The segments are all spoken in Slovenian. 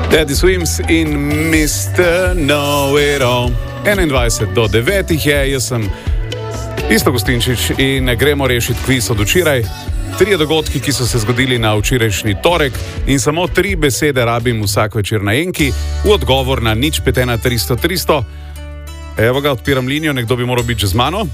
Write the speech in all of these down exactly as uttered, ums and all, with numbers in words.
Daddy Swims in mister Know-It-All. enaindvajset do devetih je, jaz sem Isto Gustinčič in gremo rešiti kviz od včeraj. Trije dogodki, ki so se zgodili na včerajšnji torek in samo tri besede rabim vsak večer na enki v odgovor na nič pet ena tristo tristo. Evo ga, odpiram linijo, nekdo bi moral biti že z mano.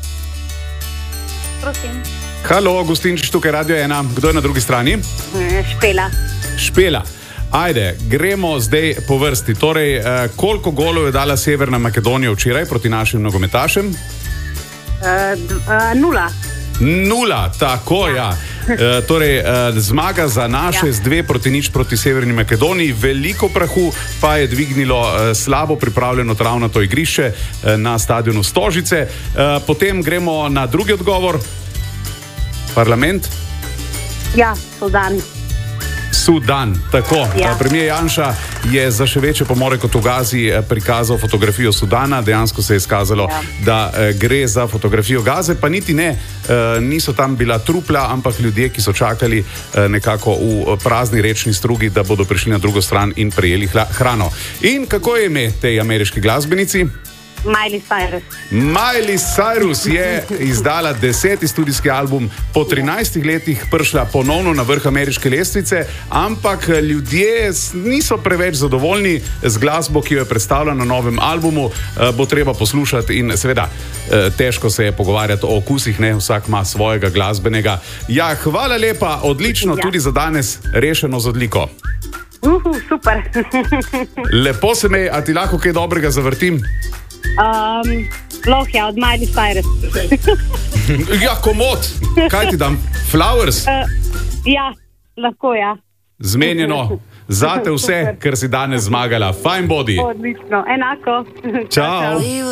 Prosim. Halo, Gustinčič, tukaj Radio ena. Kdo je na drugi strani? Špela. Špela. Ajde, gremo zdaj po vrsti. Torej, eh, koliko golov je dala Severna Makedonija včeraj proti našim nogometašem? Uh, uh, nula. Nula, tako ja. ja. E, torej, e, zmaga za naše ja. z dve proti nič proti Severni Makedoniji. Veliko prahu pa je dvignilo e, slabo pripravljeno travnato igrišče e, na stadionu Stožice. E, potem gremo na drugi odgovor. Parlament? Ja, Sudan. Sudan, tako. Ja. Premijer Janša je za še večje pomore kot v Gazi prikazal fotografijo Sudana. Dejansko se je izkazalo, ja. da eh, gre za fotografijo Gaze, pa niti ne, eh, niso tam bila trupla, ampak ljudje, ki so čakali eh, nekako v prazni rečni strugi, da bodo prišli na drugo stran in prejeli hla, hrano. In kako je ime tej ameriški glasbenici? Miley Cyrus. Miley Cyrus je izdala deseti studijski album, po trinajstih letih prišla ponovno na vrh ameriške lestvice, ampak ljudje niso preveč zadovoljni z glasbo, ki jo je predstavila na novem albumu. Bo treba poslušati in seveda težko se je pogovarjati o okusih, ne, vsak ima svojega glasbenega. Ja, hvala lepa, odlično, ja. Tudi za danes rešeno z odliko. Uhu, super. Lepo se me, a ti lahko kaj dobrega zavrtim? Um, Lohja od Miley Cyrus. Ja, komod. Kaj ti dam? Flowers? Uh, ja, lahko ja. Zmenjeno. Zate vse, ker si danes zmagala. Fajn bodi. Odlično, enako. Čau.